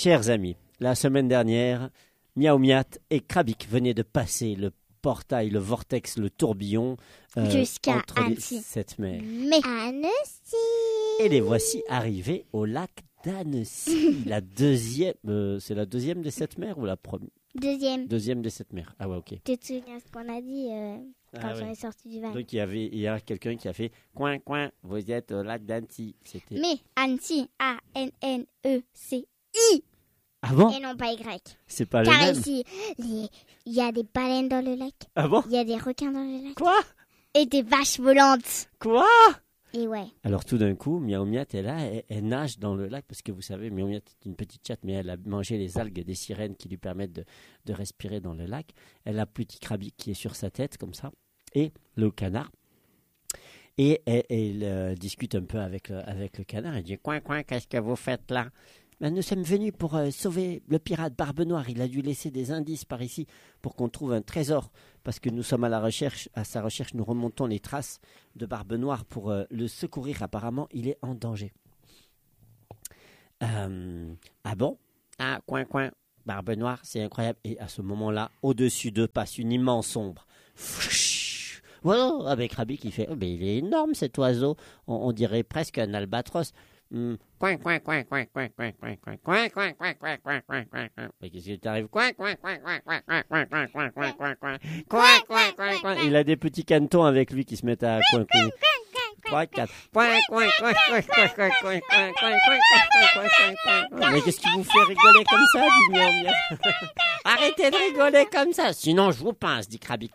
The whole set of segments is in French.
Chers amis, la semaine dernière, Miaou Miat et Krabik venaient de passer le portail, le vortex, le tourbillon jusqu'à entre Annecy. les 7 mers. Mais Annecy. Et les voici arrivés au lac d'Annecy. C'est la deuxième des 7 mers ou la première? Deuxième des 7 mers. Ah ouais, ok. Tu te souviens ce qu'on a dit quand on est sorti du van? Donc il y a quelqu'un qui a fait coin coin, vous êtes au lac d'Annecy. C'était... Mais Annecy, A-N-N-E-C-I. Ah bon? Et non pas Y. C'est pas le Car même. ici, il y a des baleines dans le lac. Ah bon? Il y a des requins dans le lac. Quoi? Et des vaches volantes. Quoi? Et ouais. Alors tout d'un coup, Miaou Miat est là, elle nage dans le lac parce que vous savez, Miaou Miat est une petite chatte, mais elle a mangé les algues des sirènes qui lui permettent de respirer dans le lac. Elle a petit Krabik qui est sur sa tête comme ça, et le canard. Et elle discute un peu avec le canard. Elle dit coin coin, qu'est-ce que vous faites là? Ben, nous sommes venus pour sauver le pirate Barbe Noire. Il a dû laisser des indices par ici pour qu'on trouve un trésor. Parce que nous sommes à sa recherche, nous remontons les traces de Barbe Noire pour le secourir. Apparemment, il est en danger. Ah bon? Ah, coin, coin, Barbe Noire, c'est incroyable. Et à ce moment-là, au-dessus d'eux passe une immense ombre. Wow, avec Krabik qui fait, oh, mais il est énorme cet oiseau. On dirait presque un albatros. Coin, coin, coin, coin, coin, coin, coin, coin, coin, coin, coin, coin, coin, coin, coin, coin. Mais qu'est-ce qui t'arrive? Coin, coin, coin, coin, coin, coin, coin, coin, coin, coin, coin, coin, coin, coin, coin, coin. Il a des petits canetons avec lui qui se mettent à coin, coin. 3, 4. Coin, coin, coin, coin, coin, coin, coin, coin, coin, coin, coin, coin. Mais qu'est-ce qui vous fait rigoler comme ça, dit Miaou Miat? Arrêtez de rigoler comme ça, sinon je vous pince, dit Krabik.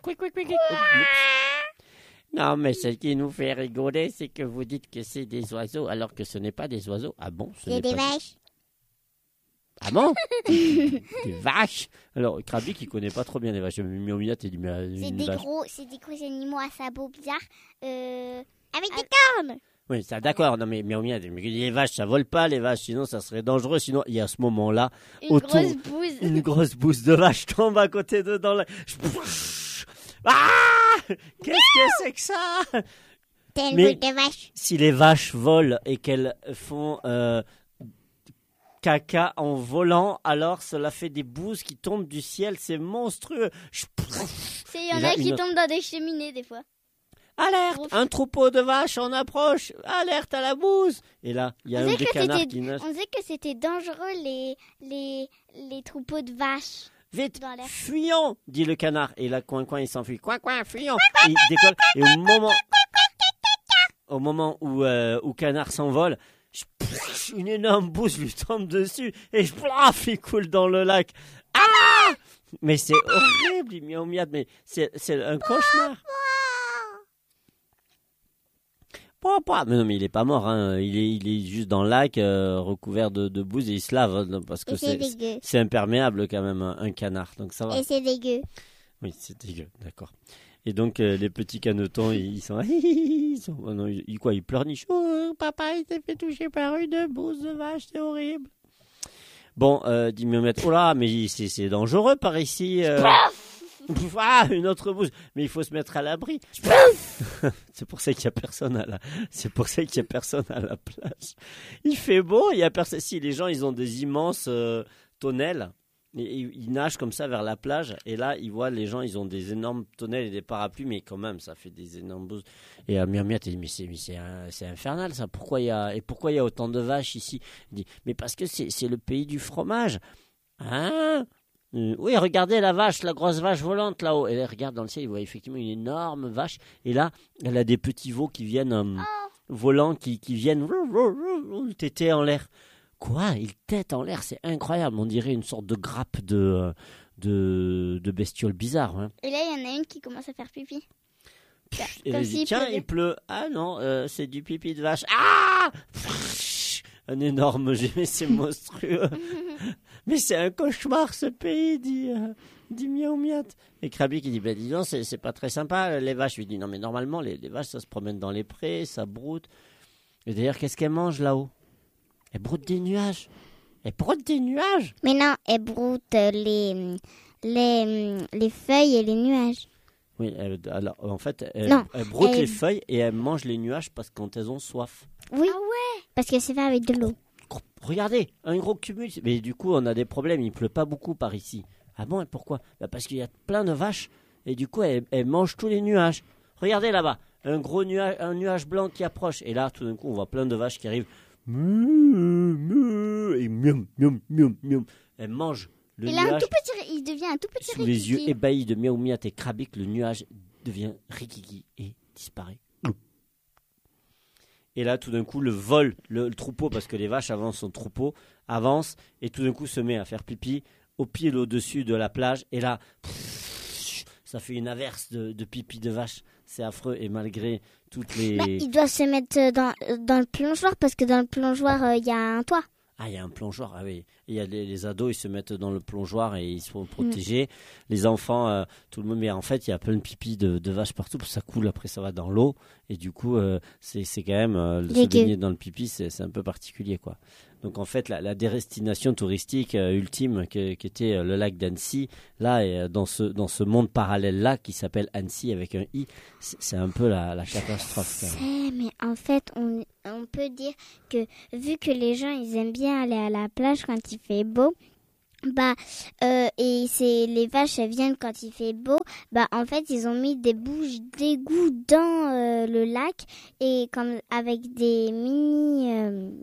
Non, mais ce qui nous fait rigoler, c'est que vous dites que c'est des oiseaux, alors que ce n'est pas des oiseaux. Ah bon? C'est des vaches. Ah bon? Des vaches? Alors, Krabik, il connaît pas trop bien les vaches. Miaou Miat, il dit, mais C'est une des vache. gros animaux à sabots bizarres, avec des cornes. Oui, ça, d'accord. Non, mais Miaou Miat, mais les vaches, ça vole pas, les vaches, sinon ça serait dangereux. Sinon, il y a à ce moment-là, une grosse bouse de vache tombe à côté d'eux dans la... Ah! Qu'est-ce que c'est que ça? T'es une Mais boule de vache. si les vaches volent et qu'elles font caca en volant, alors cela fait des bouses qui tombent du ciel, c'est monstrueux. Il y en a qui tombent dans des cheminées des fois. Alerte, un troupeau de vaches en approche, alerte à la bouse. Et là, il y a un des canards qui nage. On disait que c'était dangereux les troupeaux de vaches. Vite, dans l'air. fuyons, dit le canard. Et là, coin, coin, il s'enfuit. Coin, coin, fuyons. Et il décolle. Et au moment où canard s'envole, une énorme bouse lui tombe dessus et il coule dans le lac. Ah! Mais c'est horrible, dit Miaou Miat, mais c'est un cauchemar. Mais non, mais il est pas mort, hein. Il est juste dans le lac, recouvert de bouse et il se lave, hein, parce que c'est imperméable quand même, un canard, donc ça va. Et c'est dégueu. Oui, c'est dégueu, d'accord. Et donc les petits canetons, ils sont oh non, ils pleurnichent. Oh, papa, il s'est fait toucher par une bouse de vache, c'est horrible. Bon, dit Miaou Miat, oh là, mais c'est dangereux par ici. Ah, une autre bouse. Mais il faut se mettre à l'abri. C'est pour ça qu'il y a personne à la plage. Il fait beau, il y a personne. Si les gens, ils ont des immenses tonnelles, et ils nagent comme ça vers la plage, et là, ils voient les gens, ils ont des énormes tonnelles et des parapluies, mais quand même, ça fait des énormes bouses. Et Miaou Miat dit, mais c'est infernal ça. Pourquoi il y a autant de vaches ici? Il dit, mais parce que c'est le pays du fromage. Hein? Oui, regardez la vache, la grosse vache volante là-haut. Et elle regarde dans le ciel, il voit effectivement une énorme vache. Et là, elle a des petits veaux qui viennent volants, qui viennent téter en l'air. Quoi? Ils tètent en l'air, c'est incroyable. On dirait une sorte de grappe de bestioles bizarres. Hein. Et là, il y en a une qui commence à faire pipi. Et elle dit, tiens, il pleut. Ah non, c'est du pipi de vache. Ah! Un énorme jet, mais c'est monstrueux. Mais c'est un cauchemar ce pays, dit Miaou Miat. Et Krabik qui dit, bah dis donc, c'est pas très sympa les vaches. Je lui dis, non mais normalement les vaches ça se promène dans les prés, ça broute. Et d'ailleurs qu'est-ce qu'elles mangent là-haut? Elles broutent des nuages. Mais non, elles broutent les feuilles et les nuages. Oui, alors en fait, elles broutent les feuilles et elles mangent les nuages parce quand elles ont soif. Oui, parce que c'est fait avec de l'eau. regardez, un gros cumul. Mais du coup, on a des problèmes, il pleut pas beaucoup par ici. Ah bon, et pourquoi? Parce qu'il y a plein de vaches, et du coup, elles mangent tous les nuages. Regardez là-bas, un gros nuage, un nuage blanc qui approche. Et là, tout d'un coup, on voit plein de vaches qui arrivent. Et miam, miam, miam, miam. Elles mangent le nuage. Il devient un tout petit Sous les yeux ébahis de Miaou Miat et Krabik, le nuage devient rikiki et disparaît. Et là, tout d'un coup, le troupeau, parce que les vaches avancent son troupeau, avance et tout d'un coup se met à faire pipi au pied au-dessus de la plage. Et là, ça fait une averse de pipi de vache. C'est affreux. Et malgré toutes les... il doit se mettre dans le plongeoir parce que dans le plongeoir, il y a un toit. Ah, il y a un plongeoir, ah oui. Il y a les ados, ils se mettent dans le plongeoir et ils sont protégés. Les enfants, tout le monde, mais en fait, il y a plein de pipi de vaches partout, parce que ça coule, après ça va dans l'eau. Et du coup, c'est quand même, se baigner dans le pipi, c'est un peu particulier, quoi. Donc en fait, la destination touristique ultime qui était le lac d'Annecy, là, et dans ce monde parallèle-là, qui s'appelle Annecy avec un I, c'est un peu la catastrophe. Mais en fait, on peut dire que vu que les gens, ils aiment bien aller à la plage quand il fait beau, et les vaches, elles viennent quand il fait beau, en fait, ils ont mis des bouches d'égout dans le lac, et comme avec des mini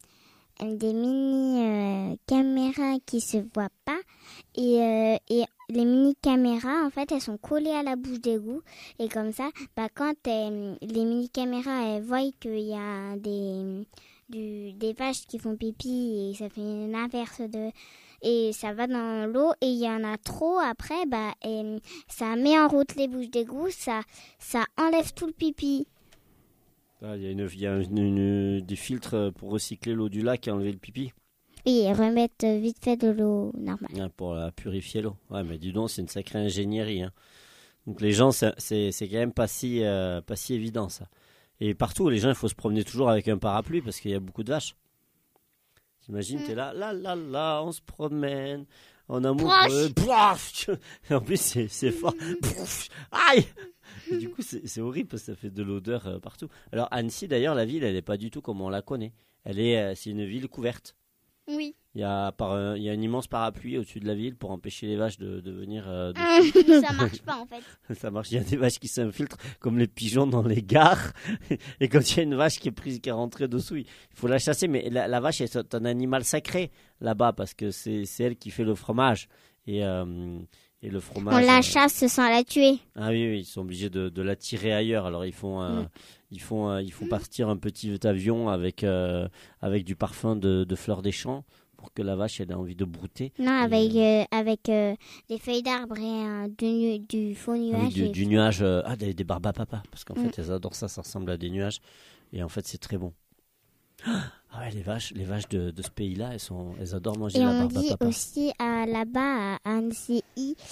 caméras qui se voient pas, et les mini caméras, en fait, elles sont collées à la bouche d'égout, et comme ça, quand les mini caméras, elles voient qu'il y a des vaches qui font pipi, et ça fait une averse et ça va dans l'eau, et il y en a trop après, et ça met en route les bouches d'égout, ça enlève tout le pipi. Ah, il y a des filtres pour recycler l'eau du lac et enlever le pipi. Oui, et remettre vite fait de l'eau normale. Ah, pour purifier l'eau. Ouais, mais dis donc, c'est une sacrée ingénierie. Hein. Donc les gens, c'est quand même pas si évident, ça. Et partout, les gens, il faut se promener toujours avec un parapluie parce qu'il y a beaucoup de vaches. T'imagines, t'es là, on se promène, en amoureux. En plus, c'est fort. Aïe! Et du coup, c'est horrible parce que ça fait de l'odeur partout. Alors, Annecy, d'ailleurs, la ville, elle n'est pas du tout comme on la connaît. C'est une ville couverte. Oui. Il y a un immense parapluie au-dessus de la ville pour empêcher les vaches de venir. Ça marche pas, en fait. Ça marche. Il y a des vaches qui s'infiltrent comme les pigeons dans les gares. Et quand il y a une vache qui est rentrée dessous, il faut la chasser. Mais la vache est un animal sacré là-bas parce que c'est elle qui fait le fromage. Et le fromage. On la chasse sans la tuer. Ah oui, ils sont obligés de la tirer ailleurs. Alors ils font partir un petit avion avec du parfum de fleurs des champs pour que la vache ait envie de brouter. Non, avec des feuilles d'arbre et du faux nuage. Oui, du nuage, des barbes à papa, parce qu'en fait elles adorent ça ressemble à des nuages et en fait c'est très bon. Ah ouais, les vaches de ce pays-là, elles adorent manger la barbe à papa. Et on dit aussi là-bas à Annecy,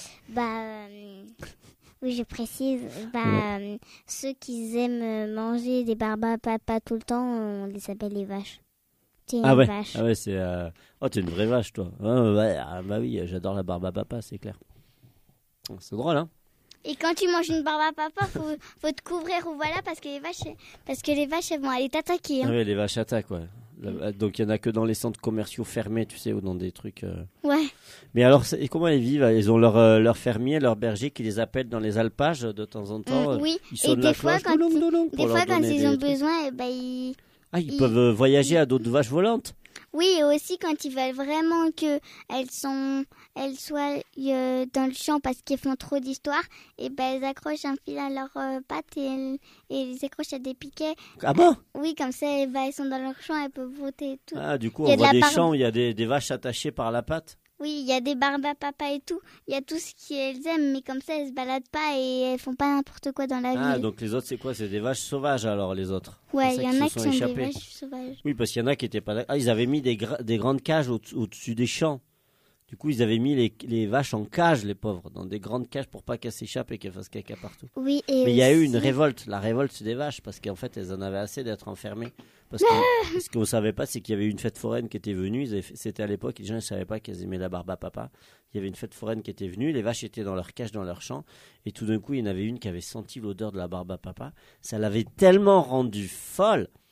oui, je précise, ceux qui aiment manger des barbes à papa tout le temps, on les appelle les vaches. T'es une vache. Ah ouais, t'es une vraie vache, toi. Oui, j'adore la barbe à papa, c'est clair. C'est drôle, hein. Et quand tu manges une barbe à papa, faut te couvrir ou voilà parce que les vaches elles vont aller t'attaquer. Hein. Ah ouais, les vaches attaquent, ouais. Donc il y en a que dans les centres commerciaux fermés, tu sais, ou dans des trucs. Ouais. Mais alors, comment elles vivent? Ils ont leur fermier, leur berger qui les appelle dans les alpages de temps en temps. Oui. Ils sonnent la cloche. Quand ils ont besoin, ils peuvent voyager à d'autres vaches volantes. Oui, et aussi quand ils veulent vraiment qu'elles soient dans le champ parce qu'ils font trop d'histoires, et elles accrochent un fil à leurs pattes et les accrochent à des piquets. Ah bon? Oui, comme ça, elles sont dans leur champ, elles peuvent voter et tout. Ah, du coup, on voit des champs où il y a des vaches attachées par la patte. Oui, il y a des barbes à papa et tout. Il y a tout ce qu'elles aiment, mais comme ça, elles se baladent pas et elles font pas n'importe quoi dans la ville. Ah, donc les autres, c'est quoi? C'est des vaches sauvages, alors, les autres? Ouais, il y en a qui sont des vaches sauvages. Oui, parce qu'il y en a qui étaient pas d'accord. Ah, ils avaient mis des grandes cages au-dessus des champs. Du coup, ils avaient mis les vaches en cage, les pauvres, dans des grandes cages pour pas qu'elles s'échappent et qu'elles fassent caca partout. Oui, mais il y a eu une révolte, la révolte des vaches, parce qu'en fait, elles en avaient assez d'être enfermées. Parce que ce qu'on ne savait pas, c'est qu'il y avait une fête foraine qui était venue. C'était à l'époque, les gens ne savaient pas qu'elles aimaient la barbe à papa. Il y avait une fête foraine qui était venue, les vaches étaient dans leur cage, dans leur champ, et tout d'un coup, il y en avait une qui avait senti l'odeur de la barbe à papa. Ça l'avait tellement rendue folle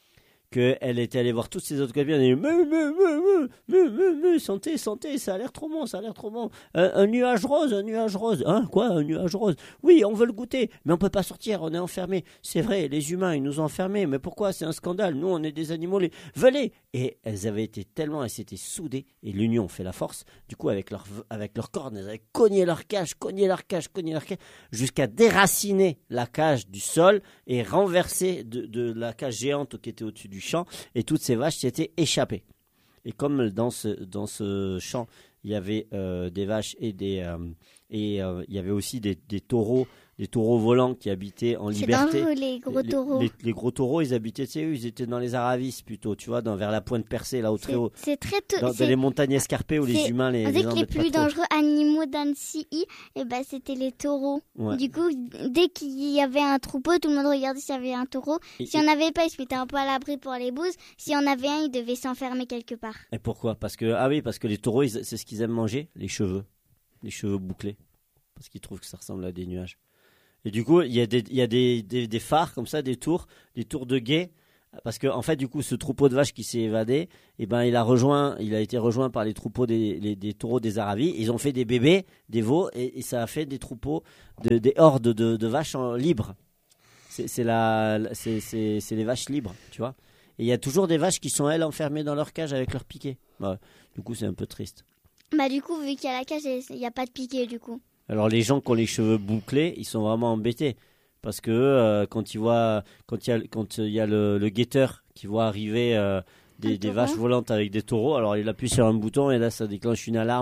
qu'elle était allée voir toutes ses autres copines, elle dit santé, ça a l'air trop bon, un nuage rose, hein, quoi, un nuage rose, oui, on veut le goûter, mais on peut pas sortir, on est enfermés, c'est vrai, les humains, ils nous ont enfermés, mais pourquoi, c'est un scandale, nous, on est des animaux, venez, et elles s'étaient soudées, et l'union fait la force, du coup, avec leurs cornes, elles avaient cogné leur cage, jusqu'à déraciner la cage du sol, et renverser de la cage géante qui était au-dessus du champ, et toutes ces vaches s'étaient échappées. Et comme dans ce champ, il y avait des vaches et il y avait aussi des taureaux volants qui habitaient en liberté. C'est dangereux, les gros taureaux. Les gros taureaux, ils habitaient, tu sais, ils étaient dans les Aravis plutôt, tu vois, vers la pointe percée, là, très haut. C'est très dans les montagnes escarpées où les humains les avec les plus dangereux animaux d'Annecy, c'était les taureaux. Ouais. Du coup, dès qu'il y avait un troupeau, tout le monde regardait s'il y avait un taureau. Si on n'avait pas, ils se mettaient un peu à l'abri pour les bouses. Si on avait un, ils devaient s'enfermer quelque part. Et pourquoi ? Parce que les taureaux, c'est ce qu'ils aiment manger, les cheveux bouclés, parce qu'ils trouvent que ça ressemble à des nuages. Et du coup, il y a des phares comme ça, des tours de guet, parce que en fait, du coup, ce troupeau de vaches qui s'est évadé, il a été rejoint par les troupeaux des taureaux des Aravis. Ils ont fait des bébés, des veaux, et ça a fait des troupeaux, des hordes de vaches libres. C'est les vaches libres, tu vois. Et il y a toujours des vaches qui sont, elles, enfermées dans leur cage avec leurs piquets. Du coup, c'est un peu triste. Du coup, vu qu'il y a la cage, il n'y a pas de piquet, du coup. Alors les gens qui ont les cheveux bouclés, ils sont vraiment embêtés parce que quand il y a le guetteur qui voit arriver des vaches volantes avec des taureaux, alors il appuie sur un bouton et là ça déclenche une alarme.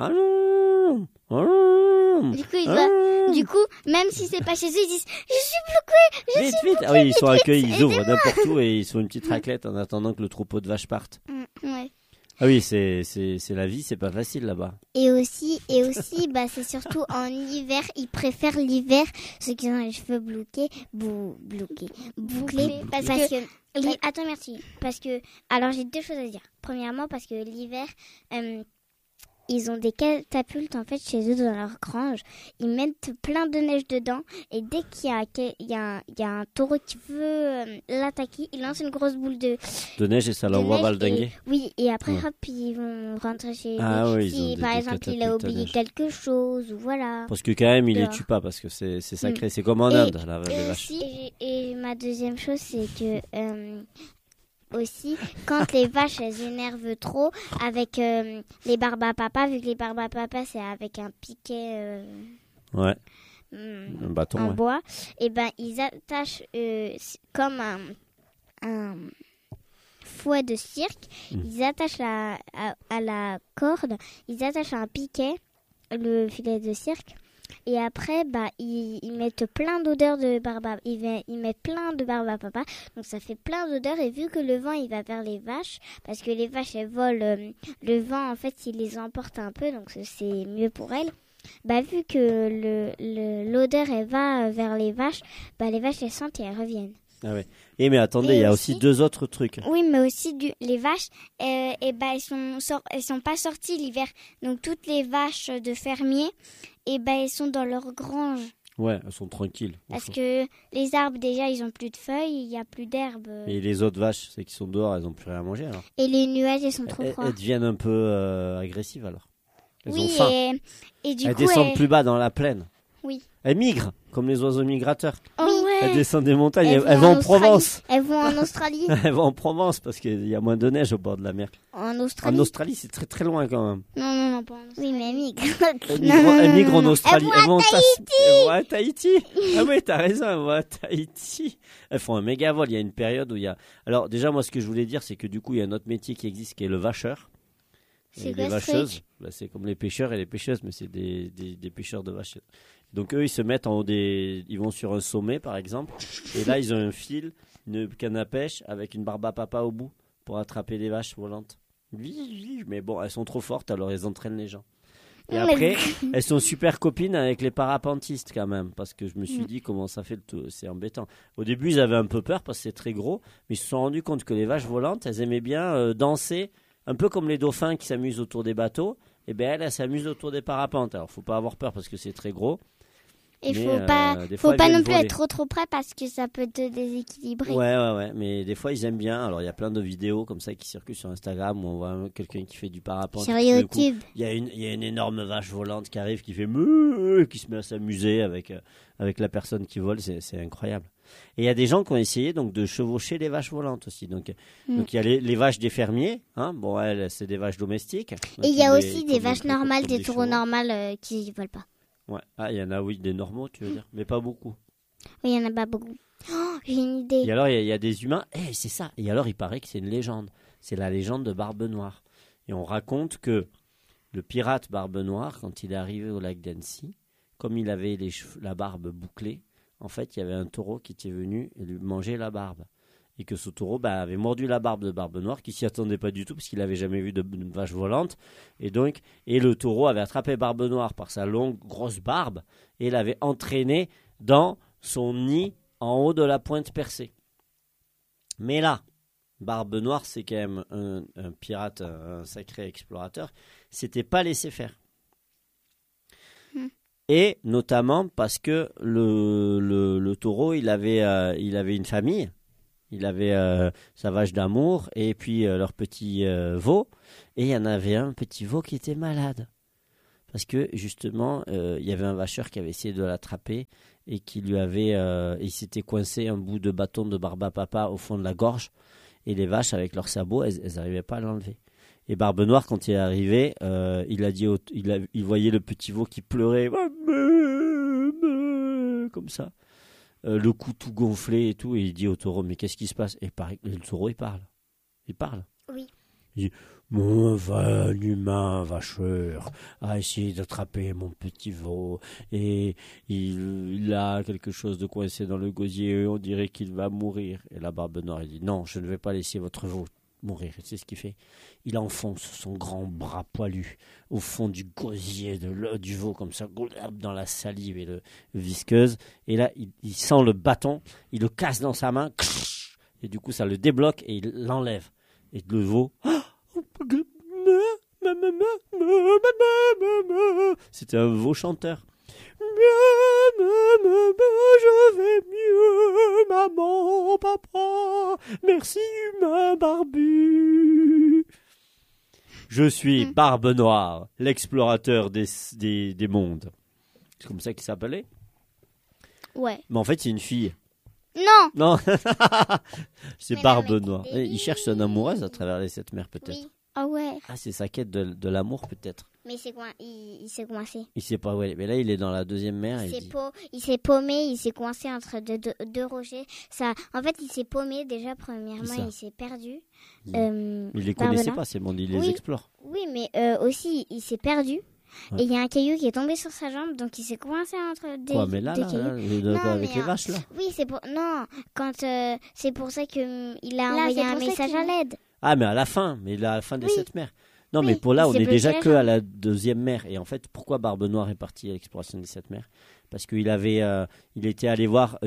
Du coup, même si c'est pas chez eux, ils disent je suis bloqué. Vite. Ah oui, ils sont accueillis, ils ouvrent n'importe où et ils font une petite raclette en attendant que le troupeau de vaches parte. Ouais. Ah oui, c'est la vie, c'est pas facile là-bas. Et aussi, c'est surtout en hiver, ils préfèrent l'hiver, ceux qui ont les cheveux bouclés, parce que attends, merci, parce que alors j'ai deux choses à dire. Premièrement, parce que l'hiver, ils ont des catapultes en fait chez eux dans leur grange. Ils mettent plein de neige dedans et dès qu'il y a un taureau qui veut l'attaquer, ils lancent une grosse boule de neige et ça l'envoie valdinguer. Oui, et après hop, ils vont rentrer chez eux. Si par exemple il a oublié quelque chose ou voilà. Parce que quand même il les tue pas parce que c'est sacré, c'est comme en Inde les vaches. Et ma deuxième chose c'est que aussi, quand les vaches elles énervent trop avec les barbes à papa, vu que les barbes à papa c'est avec un piquet un bâton en bois, et ils attachent comme un fouet de cirque, ils attachent à la corde, ils attachent un piquet, le filet de cirque. Et après, ils mettent plein d'odeurs de barbe à... Ils mettent plein de barbe à papa. Donc, ça fait plein d'odeurs. Et vu que le vent, il va vers les vaches, parce que les vaches, elles volent, le vent, en fait, il les emporte un peu. Donc, c'est mieux pour elles. Vu que l'odeur, elle va vers les vaches, elles sentent et elles reviennent. Ah ouais. Mais attendez, il y a aussi deux autres trucs. Oui, mais aussi les vaches, elles sont pas sorties l'hiver. Donc, toutes les vaches de fermiers, elles sont dans leur grange. Ouais, elles sont tranquilles. Parce que les arbres, déjà, ils ont plus de feuilles, il y a plus d'herbe. Et les autres vaches, c'est qui sont dehors, elles ont plus rien à manger alors. Et les nuages, elles sont trop froides. Elles deviennent un peu agressives alors. Elles ont faim. Et du coup, elles descendent plus bas dans la plaine. Oui. Elles migrent, comme les oiseaux migrateurs. Oh, ouais. Elles descendent des montagnes, elles vont en Provence. Elles vont en Australie. Elles vont en Provence parce qu'il y a moins de neige au bord de la mer. En Australie. En Australie, c'est très très loin quand même. Non, pas en Australie. Oui, mais elles migrent. Elles migrent en Australie. Elles vont à Tahiti. Ah oui, t'as raison, elles vont à Tahiti. Elles font un méga vol. Il y a une période où il y a... Alors déjà, moi, ce que je voulais dire, c'est que du coup, il y a un autre métier qui existe qui est le vacheur. C'est les vacheuses, c'est comme les pêcheurs et les pêcheuses, mais c'est des pêcheurs de vaches. Donc eux, ils se mettent en haut ils vont sur un sommet, par exemple, et là, ils ont un fil, une canne à pêche avec une barbe à papa au bout pour attraper les vaches volantes. Mais bon, elles sont trop fortes, alors elles entraînent les gens. Et après, elles sont super copines avec les parapentistes quand même, parce que je me suis dit comment ça fait c'est embêtant. Au début, ils avaient un peu peur parce que c'est très gros, mais ils se sont rendus compte que les vaches volantes, elles aimaient bien danser. Un peu comme les dauphins qui s'amusent autour des bateaux, elles s'amusent autour des parapentes. Alors, faut pas avoir peur parce que c'est très gros. Et Mais, faut pas, des faut fois, pas elles non viennent plus voler. être trop près parce que ça peut te déséquilibrer. Ouais, mais des fois ils aiment bien. Alors il y a plein de vidéos comme ça qui circulent sur Instagram où on voit quelqu'un qui fait du parapente. Sur et tout d'un coup, YouTube. il y a une énorme vache volante qui arrive, qui fait meuh, qui se met à s'amuser avec la personne qui vole. C'est incroyable. Et il y a des gens qui ont essayé donc de chevaucher les vaches volantes aussi. Donc il y a les vaches des fermiers. Hein. Bon, elles, c'est des vaches domestiques. Donc, Et il y a les- aussi des comme- vaches comme- normales, comme des des taureaux chevaux. normales qui volent pas. Ouais. Ah, il y en a, oui, des normaux, tu veux dire, mais pas beaucoup. Oui, il y en a pas beaucoup. Oh, j'ai une Et idée. alors, il y a des humains, c'est ça. Et alors, il paraît que c'est une légende. C'est la légende de Barbe Noire. Et on raconte que le pirate Barbe Noire, quand il est arrivé au lac d'Annecy, comme il avait la barbe bouclée, en fait, il y avait un taureau qui était venu lui manger la barbe. Et que ce taureau avait mordu la barbe de Barbe Noire, qui s'y attendait pas du tout, parce qu'il n'avait jamais vu de vache volante. Et le taureau avait attrapé Barbe Noire par sa longue, grosse barbe, et l'avait entraîné dans son nid en haut de la pointe percée. Mais là, Barbe Noire, c'est quand même un pirate, un sacré explorateur, s'était pas laissé faire. Et notamment parce que le taureau, il avait une famille, il avait sa vache d'amour et puis leur petit veau, et il y en avait un petit veau qui était malade. Parce que justement, il y avait un vacheur qui avait essayé de l'attraper et qui lui avait, il s'était coincé un bout de bâton de barbe à papa au fond de la gorge, et les vaches avec leurs sabots, elles n'arrivaient pas à l'enlever. Et Barbe Noire, quand il est arrivé, il a dit, il voyait le petit veau qui pleurait comme ça, le cou tout gonflé et tout, et il dit au taureau, mais qu'est-ce qui se passe? Et pareil, le taureau, il parle. Oui. Il dit, mon humain vacheur a essayé d'attraper mon petit veau et il a quelque chose de coincé dans le gosier et on dirait qu'il va mourir. Et la Barbe Noire, il dit, non, je ne vais pas laisser votre veau mourir. Et c'est ce qu'il fait. Il enfonce son grand bras poilu au fond du gosier du veau, comme ça, dans la salive et le visqueuse. Et là, il sent le bâton, il le casse dans sa main, et du coup, ça le débloque et il l'enlève. Et le veau, c'était un veau chanteur. Je vais mieux, maman, papa. Merci, humain barbu. Je suis Barbe Noire, l'explorateur des mondes. C'est comme ça qu'il s'appelait. Ouais. Mais en fait, c'est une fille. Non. Non, c'est Mais non, Barbe mais Noire. t'es Il cherche son amoureuse à travers les 7 mers, peut-être. Oui. Ah ouais. Ah, c'est sa quête de l'amour, peut-être. Mais il s'est coincé. Il sait pas où elle est. Mais là, il est dans la 2e mer. Et Il s'est paumé, il s'est coincé entre deux rochers. En fait, il s'est paumé déjà premièrement, C'est ça. il s'est perdu. Il les Barbe connaissait Noire. pas, ces mondes, il les Oui. explore. Oui, mais aussi il s'est perdu. Ouais. Et il y a un caillou qui est tombé sur sa jambe, donc il s'est coincé entre des, Quoi, mais là, des cailloux. avec mais, les vaches, là. Oui, c'est pour c'est pour ça que il a envoyé un message à l'aide. Ah, mais à la fin des Oui. 7 mers. Non, Oui, mais pour là, il on s'est est déjà bloqué que la à la 2e mer. Et en fait, pourquoi Barbe Noire est parti à l'exploration des 7 mers? Parce qu'il il était allé voir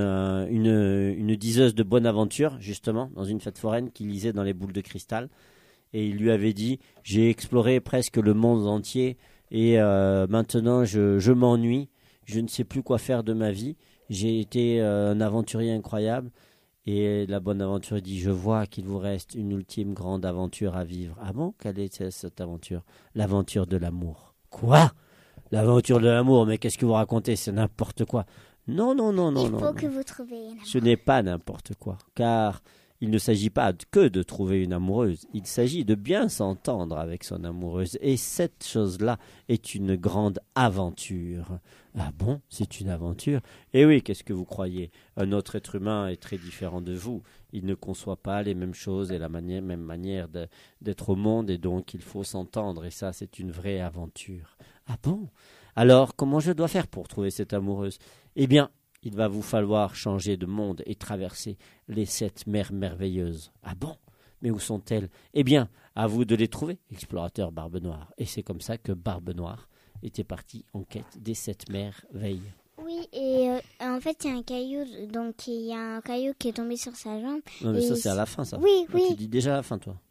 une diseuse de bonne aventure, justement, dans une fête foraine qui lisait dans les boules de cristal. Et il lui avait dit, j'ai exploré presque le monde entier et maintenant je m'ennuie, je ne sais plus quoi faire de ma vie. J'ai été un aventurier incroyable. Et la bonne aventure dit, je vois qu'il vous reste une ultime grande aventure à vivre. Ah bon, quelle est cette aventure? L'aventure de l'amour. Quoi? L'aventure de l'amour? Mais qu'est-ce que vous racontez? C'est n'importe quoi. Non. Il faut non. que vous trouviez une Ce n'est pas n'importe quoi, car il ne s'agit pas que de trouver une amoureuse, il s'agit de bien s'entendre avec son amoureuse, et cette chose-là est une grande aventure. Ah bon, c'est une aventure? Eh oui, qu'est-ce que vous croyez? Un autre être humain est très différent de vous, il ne conçoit pas les mêmes choses et la même manière d'être au monde, et donc il faut s'entendre, et ça c'est une vraie aventure. Ah bon? Alors, comment je dois faire pour trouver cette amoureuse? Eh bien, il va vous falloir changer de monde et traverser les 7 mers merveilleuses. Ah bon? Mais où sont-elles? Eh bien, à vous de les trouver, explorateur Barbe Noire. Et c'est comme ça que Barbe Noire était parti en quête des 7 merveilles. Oui, et en fait, il y a un caillou qui est tombé sur sa jambe. Non, mais Et ça, c'est à la fin, ça. Oui, Ah, oui. tu dis déjà à la fin, toi. Non,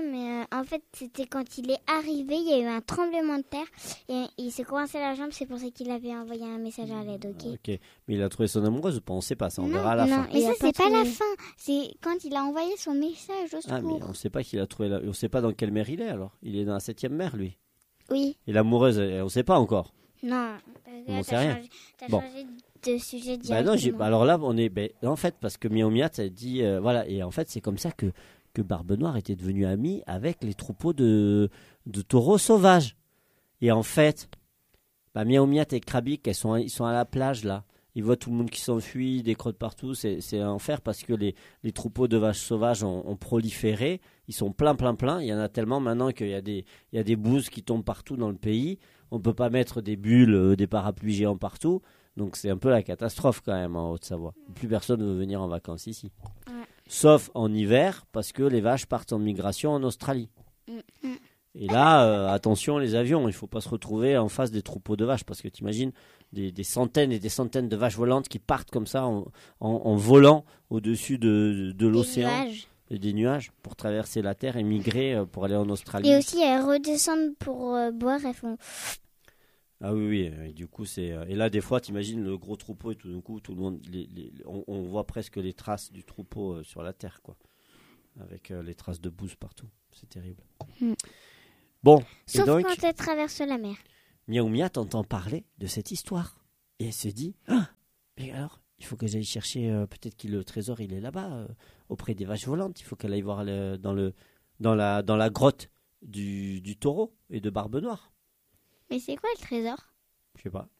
mais en fait, c'était quand il est arrivé, il y a eu un tremblement de terre et il s'est coincé la jambe. C'est pour ça qu'il avait envoyé un message à l'aide, ok? Ok, mais il a trouvé son amoureuse ou pas? On sait pas, ça on Non, verra à la fin. mais Il ça, a c'est pas pas la trouvé. fin. C'est quand il a envoyé son message au Ah, mais secours. on sait pas qu'il a trouvé on sait pas dans quelle mer il est alors. Il est dans la 7e mer lui. Oui. Et l'amoureuse, on sait pas encore. Non. On sait rien. T'as Bon. changé de sujet Bah non, directement. alors là, on est. En fait, parce que Miaou Miat a dit. Voilà, et en fait, c'est comme ça que Barbe Noire était devenu ami avec les troupeaux de taureaux sauvages. Et en fait, Miaou Miat et Krabik, ils sont à la plage là. Ils voient tout le monde qui s'enfuit, des crottes partout. C'est un enfer parce que les troupeaux de vaches sauvages ont proliféré. Ils sont plein. Il y en a tellement maintenant qu'il y a des bouses qui tombent partout dans le pays. On ne peut pas mettre des bulles, des parapluies géants partout. Donc c'est un peu la catastrophe quand même en Haute-Savoie. Plus personne ne veut venir en vacances ici. Ouais. Sauf en hiver parce que les vaches partent en migration en Australie. Et là, attention les avions, il ne faut pas se retrouver en face des troupeaux de vaches parce que tu imagines des centaines et des centaines de vaches volantes qui partent comme ça en volant au-dessus de l'océan nuages. et des nuages pour traverser la terre et migrer pour aller en Australie. Et aussi, elles redescendent pour boire. Elles font. Ah oui, et du coup, c'est. Et là, des fois, tu imagines le gros troupeau et tout d'un coup, tout le monde. On voit presque les traces du troupeau sur la terre, quoi. Avec les traces de bouse partout. C'est terrible. Bon, Sauf et donc, quand elles traversent la mer. Miaou Miat entend parler de cette histoire. Et elle se dit ah, mais alors, il faut que j'aille chercher. Peut-être que le trésor, il est là-bas, auprès des vaches volantes. Il faut qu'elle aille voir dans la grotte du taureau et de Barbe Noire. Mais c'est quoi le trésor? Je sais pas.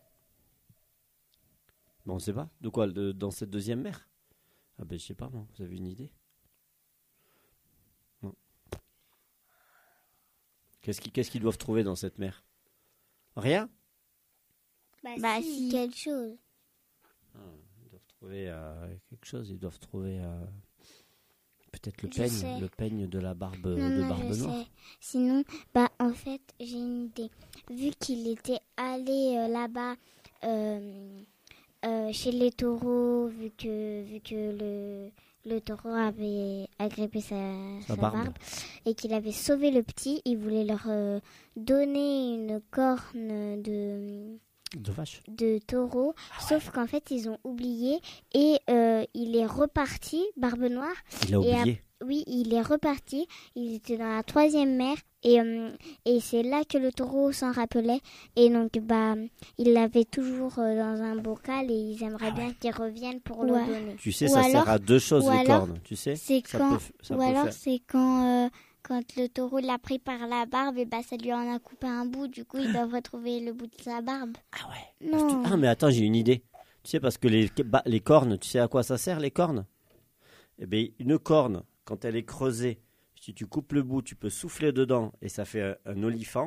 Bon, on sait pas. De quoi dans cette deuxième mer? Ah ben je sais pas moi. Vous avez une idée? Non. Qu'est-ce qu'ils doivent trouver dans cette mer? Rien? Bah si. Quelque chose. Ils doivent trouver quelque chose. Ils doivent trouver peut-être Je sais. le peigne de la barbe Non, Barbe je Noire. sais. Sinon, en fait, j'ai une idée. Vu qu'il était allé là-bas chez les taureaux, vu que le taureau avait agrippé sa barbe et qu'il avait sauvé le petit, il voulait leur donner une corne De vache. de taureau, sauf qu'en fait ils ont oublié et il est reparti, Barbe Noire. Il a oublié. Oui, il est reparti. Il était dans la 3e mer et c'est là que le taureau s'en rappelait. Et donc, il l'avait toujours dans un bocal et ils aimeraient bien qu'il revienne pour le donner. Tu sais, Ou ça alors- sert à deux choses ou les alors, cornes. Tu sais. C'est Ça quand, ça ou peut alors faire- c'est quand le taureau l'a pris par la barbe et ça lui en a coupé un bout. Du coup, ils doivent retrouver le bout de sa barbe. Ah ouais. Non. Ah mais attends, j'ai une idée. Tu sais parce que les cornes, tu sais à quoi ça sert les cornes? Eh bien, une corne, quand elle est creusée, si tu coupes le bout, tu peux souffler dedans et ça fait un olifant.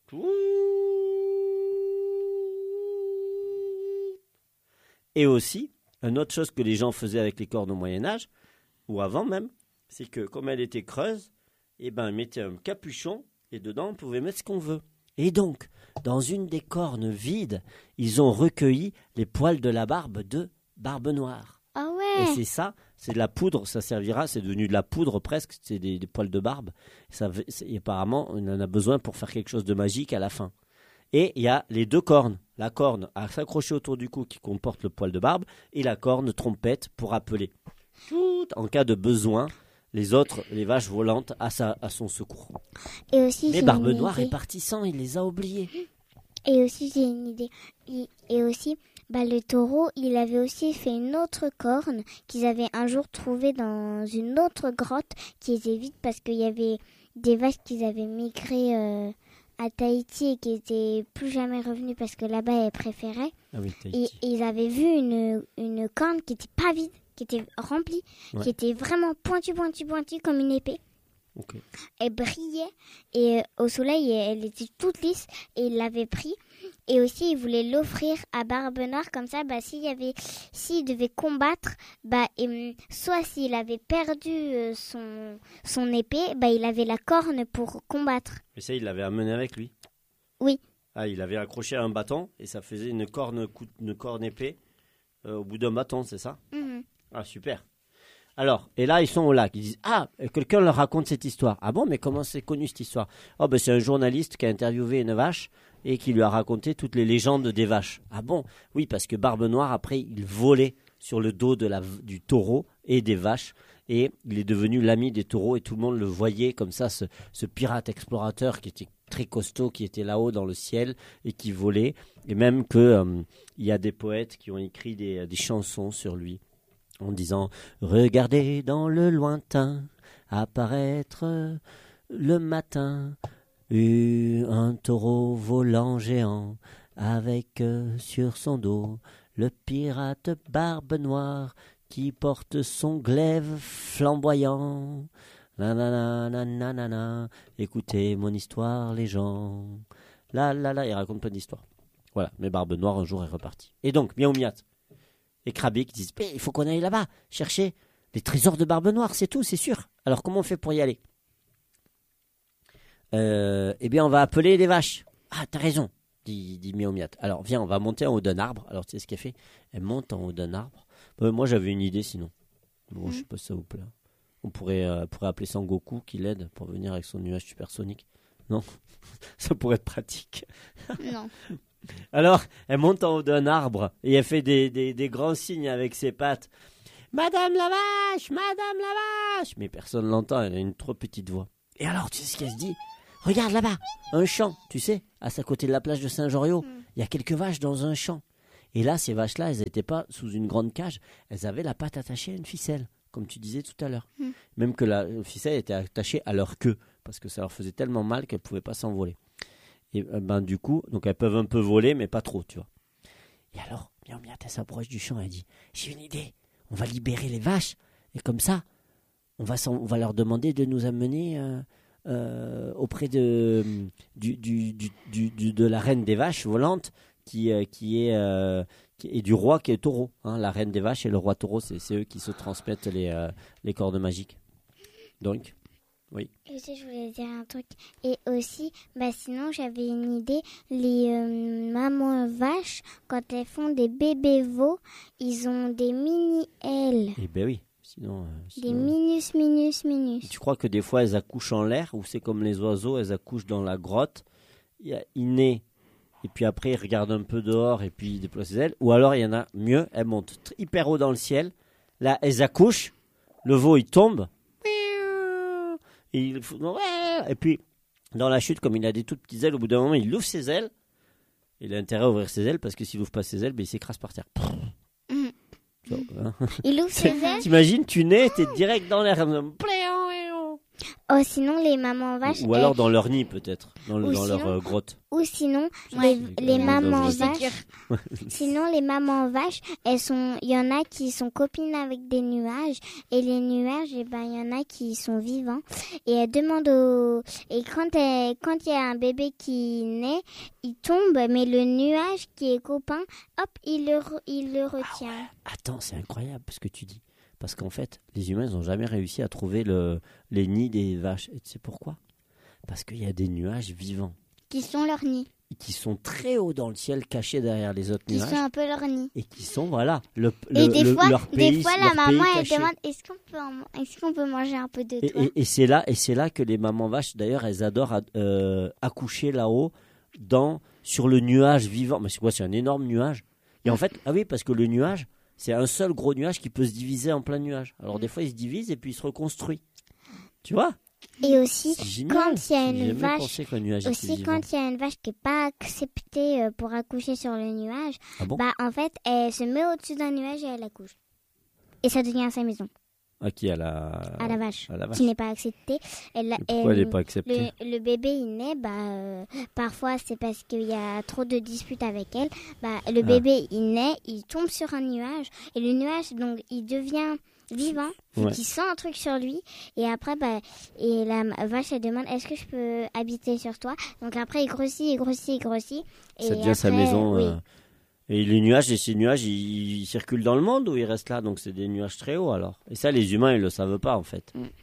Et aussi, une autre chose que les gens faisaient avec les cornes au Moyen-Âge, ou avant même, c'est que comme elle était creuse, eh ben, ils mettaient un capuchon et dedans, on pouvait mettre ce qu'on veut. Et donc, dans une des cornes vides, ils ont recueilli les poils de la barbe de Barbe Noire. Ah Et ouais. c'est ça, c'est de la poudre, ça servira, c'est devenu de la poudre presque, c'est des poils de barbe. Et apparemment, on en a besoin pour faire quelque chose de magique à la fin. Et il y a les deux cornes, la corne à s'accrocher autour du cou qui comporte le poil de barbe et la corne trompette pour appeler, en cas de besoin, les vaches volantes à son secours. Et aussi, Mais j'ai Barbe une Noire idée. est parti sans, il les a oubliés. Et aussi, j'ai une idée. Et aussi, le taureau, il avait aussi fait une autre corne qu'ils avaient un jour trouvée dans une autre grotte qui était vide parce qu'il y avait des vaches qui avaient migré à Tahiti et qui n'étaient plus jamais revenues parce que là-bas, elles préféraient. Ah oui, Et ils avaient vu une corne qui n'était pas vide, qui était remplie, Ouais. qui était vraiment pointue comme une épée. Ok. Elle brillait et au soleil, elle était toute lisse et il l'avait pris. Et aussi, il voulait l'offrir à Barbe Noire comme ça, s'il devait combattre, soit s'il avait perdu son épée, il avait la corne pour combattre. Mais ça, il l'avait amené avec lui. Oui. Ah, il avait accroché à un bâton et ça faisait une corne épée au bout d'un bâton, c'est ça? Mhm. Ah, super. Alors, et là, ils sont au lac. Ils disent, ah, quelqu'un leur raconte cette histoire. Ah bon, mais comment c'est connu cette histoire? Oh, ben c'est un journaliste qui a interviewé une vache et qui lui a raconté toutes les légendes des vaches. Ah bon? Oui, parce que Barbe Noire, après, il volait sur le dos du taureau et des vaches. Et il est devenu l'ami des taureaux et tout le monde le voyait comme ça, ce pirate explorateur qui était très costaud, qui était là-haut dans le ciel et qui volait. Et même qu'il y a des poètes qui ont écrit des chansons sur lui en disant « Regardez dans le lointain apparaître le matin un taureau volant géant avec sur son dos le pirate Barbe Noire qui porte son glaive flamboyant. Nanana, écoutez mon histoire les gens. Là, il raconte plein d'histoires. Voilà, mais Barbe Noire un jour est reparti. Et donc, Miaou Miat et Krabi qui disent il faut qu'on aille là-bas chercher les trésors de Barbe Noire, c'est tout, c'est sûr. Alors comment on fait pour y aller? Eh bien on va appeler les vaches. Ah t'as raison, dit Miaou Miat. Alors viens, on va monter en haut d'un arbre. Alors tu sais ce qu'elle fait? Elle monte en haut d'un arbre. Moi j'avais une idée sinon. Bon, je sais pas si ça vous plaît. On pourrait appeler Sangoku qui l'aide pour venir avec son nuage supersonique. Non? Ça pourrait être pratique. Non. Alors, elle monte en haut d'un arbre et elle fait des grands signes avec ses pattes. Madame la vache, Madame la vache. Mais personne l'entend, elle a une trop petite voix. Et alors, tu sais ce qu'elle se dit? Regarde là-bas, un champ, tu sais, à côté de la plage de Saint-Joriot. Il y a quelques vaches dans un champ. Et là, ces vaches-là, elles n'étaient pas sous une grande cage, elles avaient la patte attachée à une ficelle, comme tu disais tout à l'heure. Même que la ficelle était attachée à leur queue, parce que ça leur faisait tellement mal qu'elles ne pouvaient pas s'envoler. Et du coup, donc elles peuvent un peu voler, mais pas trop, tu vois. Et alors, Miaou Miat, elle s'approche du champ et elle dit j'ai une idée, on va libérer les vaches, et comme ça, on va leur demander de nous amener auprès de la reine des vaches volante, qui est du roi qui est taureau. Hein, la reine des vaches et le roi taureau, c'est eux qui se transmettent les cordes magiques. Donc, oui. Aussi, je voulais dire un truc. Et aussi, sinon, j'avais une idée. Les mamans vaches, quand elles font des bébés veaux, ils ont des mini-ailes. Eh ben oui. Sinon, des minus. Tu crois que des fois, elles accouchent en l'air, ou c'est comme les oiseaux, elles accouchent dans la grotte, ils naissent, et puis après, ils regardent un peu dehors, et puis ils déploient ses ailes. Ou alors, il y en a mieux, elles montent hyper haut dans le ciel. Là, elles accouchent, le veau, il tombe. Et puis, dans la chute, comme il a des toutes petites ailes, au bout d'un moment, il ouvre ses ailes. Il a intérêt à ouvrir ses ailes, parce que s'il ouvre pas ses ailes, il s'écrase par terre. Il ouvre ses ailes. T'imagines, tu nais, t'es direct dans l'air. Oh, sinon, les mamans vaches... Ou alors dans leur nid, peut-être, dans leur grotte. Ou sinon, les mamans vaches... Sinon, les mamans vaches, il y en a qui sont copines avec des nuages. Et les nuages, il y en a qui sont vivants. Et elles demandent Et quand il y a un bébé qui naît, il tombe, mais le nuage qui est copain, hop, il le retient. Ah ouais. Attends, c'est incroyable ce que tu dis. Parce qu'en fait, les humains n'ont jamais réussi à trouver les nids des vaches. Et tu sais pourquoi? Parce qu'il y a des nuages vivants. Qui sont leurs nids. Qui sont très hauts dans le ciel, cachés derrière les autres nuages. Qui sont un peu leurs nids. Et qui sont, voilà, leur pays. Des fois, la maman, elle demande, est-ce qu'on peut manger un peu de toi? Et c'est là que les mamans vaches, d'ailleurs, elles adorent accoucher là-haut, sur le nuage vivant. Mais c'est quoi? C'est un énorme nuage. Et en fait, ah oui, parce que le nuage, c'est un seul gros nuage qui peut se diviser en plein nuage. Alors des fois, il se divise et puis il se reconstruit. Tu vois? Et aussi, quand il y a une vache, quand il y a une vache qui n'est pas acceptée pour accoucher sur le nuage, en fait, elle se met au-dessus d'un nuage et elle accouche. Et ça devient sa maison. À qui? À la vache. Qui n'est pas acceptée. Pourquoi elle n'est pas acceptée? Le bébé, il naît, parfois c'est parce qu'il y a trop de disputes avec elle. Le bébé, il naît, il tombe sur un nuage. Et le nuage, donc, il devient vivant. Il sent un truc sur lui. Et après, et la vache, elle demande, est-ce que je peux habiter sur toi? Donc après, il grossit. Et ça devient sa maison. Oui. Et les nuages, ces nuages, ils circulent dans le monde ou ils restent là? Donc c'est des nuages très hauts alors. Et ça, les humains, ils le savent pas en fait.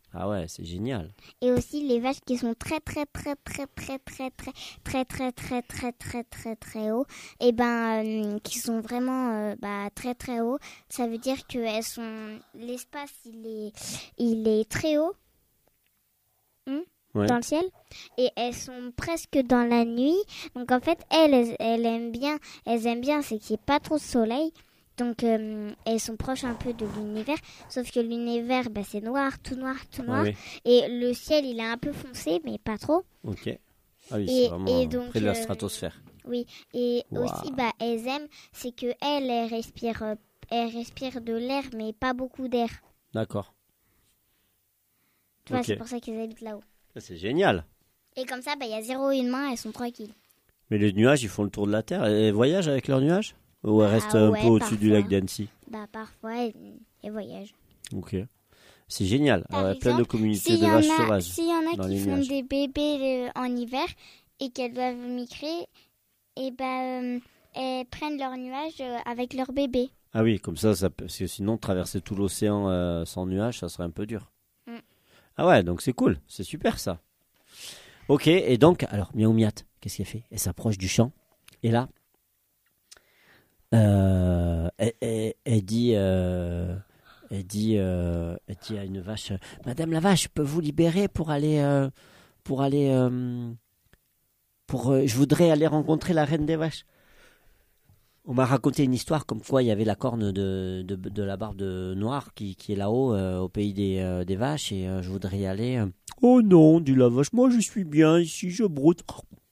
Ah ouais, c'est génial. Et aussi les vaches qui sont très très très très très très très très très très très très très très haut, et qui sont vraiment très très haut. Ça veut dire que elles sont, l'espace il est très haut Ouais. dans le ciel, et elles sont presque dans la nuit. Donc en fait elles aiment bien, c'est qu'il n'y ait pas trop de soleil. Donc, elles sont proches un peu de l'univers, sauf que l'univers, c'est noir, tout noir, tout noir. Ah oui. Et le ciel, il est un peu foncé, mais pas trop. Ok. Ah oui, Et- c'est vraiment et donc, près de la stratosphère. Oui, et Waouh. aussi, elles aiment, c'est que elles respirent de l'air, mais pas beaucoup d'air. D'accord. Tu vois, Ok. c'est pour ça qu'elles habitent là-haut. C'est génial. Et comme ça, il y a 0,1, elles sont tranquilles. Mais les nuages, ils font le tour de la Terre. Elles voyagent avec leurs nuages? Ou elles restent un ouais, peu au-dessus du parfois. lac d'Annecy? Parfois, elles voyagent. Ok. C'est génial. Par Alors, il y a plein de exemple, communautés de vaches sauvages. S'il y en a dans qui les font nuages. des bébés en hiver et qu'elles doivent migrer, et elles prennent leur nuage avec leur bébé. Ah oui, comme ça parce que sinon, traverser tout l'océan sans nuages, ça serait un peu dur. Ah ouais, donc c'est cool. C'est super, ça. Ok, et donc, alors, Miaou Miat, qu'est-ce qu'elle fait? Elle s'approche du champ. Et là, elle dit à une vache, Madame la vache, je peux vous libérer pour aller, je voudrais aller rencontrer la reine des vaches. On m'a raconté une histoire comme quoi il y avait la corne de la barbe noire qui est là-haut au pays des vaches, et je voudrais y aller. Oh non, dit la vache, moi je suis bien ici, je broute.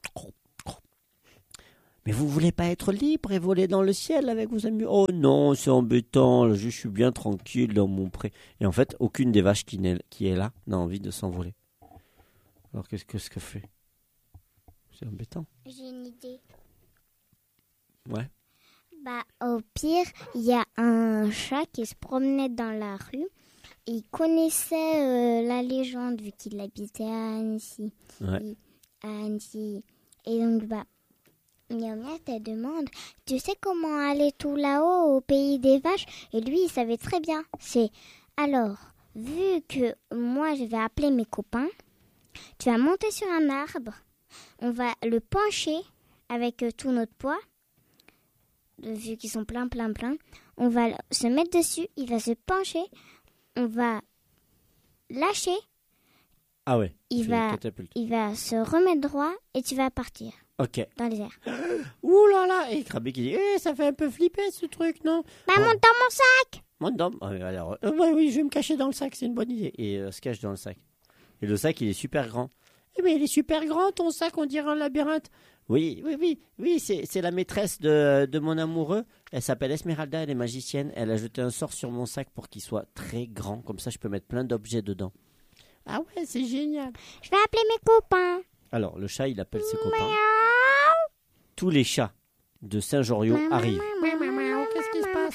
Mais vous voulez pas être libre et voler dans le ciel avec vos amis? Oh non, c'est embêtant, je suis bien tranquille dans mon pré. Et en fait, aucune des vaches qui est là n'a envie de s'envoler. Alors qu'est-ce que fait? C'est embêtant. J'ai une idée. Ouais. Au pire, il y a un chat qui se promenait dans la rue. Il connaissait la légende vu qu'il habitait à Annecy. Ouais. À Annecy. Et donc, Miaou Miaou te demande, tu sais comment aller tout là-haut au pays des vaches? Et lui, il savait très bien. Alors, vu que moi, je vais appeler mes copains, tu vas monter sur un arbre, on va le pencher avec tout notre poids, vu qu'ils sont plein, on va se mettre dessus, il va se pencher, on va lâcher, Ah ouais. il c'est une va catapulte. se remettre droit et tu vas partir Ok. dans les airs. Ouh là là. Et Krabby qui dit, ça fait un peu flipper ce truc, non? Monte dans mon sac! Monte dans. Alors, oui, je vais me cacher dans le sac, c'est une bonne idée. Et se cache dans le sac. Et le sac, il est super grand. Mais il est super grand, ton sac, on dirait un labyrinthe. Oui, c'est la maîtresse de mon amoureux. Elle s'appelle Esmeralda, elle est magicienne. Elle a jeté un sort sur mon sac pour qu'il soit très grand. Comme ça, je peux mettre plein d'objets dedans. Ah ouais, c'est génial. Je vais appeler mes copains. Alors, le chat, il appelle ses copains. Tous les chats de Saint-Joriot arrivent. Qu'est-ce qui se passe?